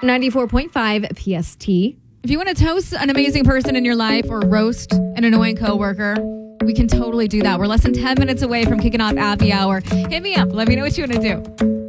94.5 PST. If you want to toast an amazing person in your life or roast an annoying coworker, we can totally do that. We're less than 10 minutes away from kicking off Happy Hour. Hit me up. Let me know what you want to do.